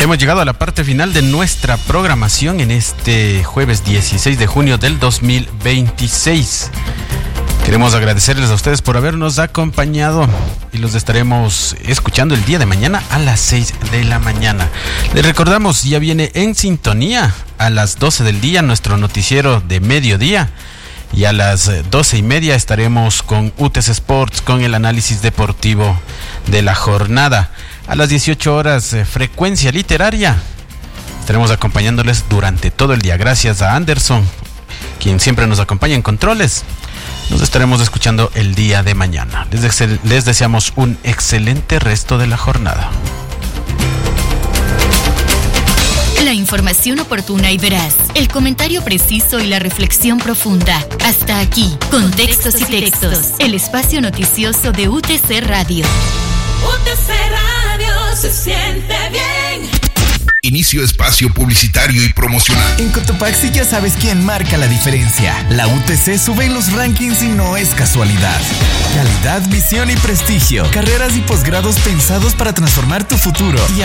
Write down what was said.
Hemos llegado a la parte final de nuestra programación en este jueves 16 de junio del 2026. Queremos agradecerles a ustedes por habernos acompañado y los estaremos escuchando el día de mañana a las 6 de la mañana. Les recordamos, ya viene en sintonía a las 12 del día nuestro noticiero de mediodía. Y a las 12:30 estaremos con UTES Sports, con el análisis deportivo de la jornada. A las 18 horas, Frecuencia Literaria. Estaremos acompañándoles durante todo el día. Gracias a Anderson, quien siempre nos acompaña en controles. Nos estaremos escuchando el día de mañana. Les deseamos un excelente resto de la jornada. La información oportuna y veraz, el comentario preciso y la reflexión profunda. Hasta aquí, Contextos y Textos, el espacio noticioso de UTC Radio. UTC Radio se siente bien. Inicio espacio publicitario y promocional. En Cotopaxi ya sabes quién marca la diferencia. La UTC sube en los rankings y no es casualidad. Calidad, visión y prestigio. Carreras y posgrados pensados para transformar tu futuro.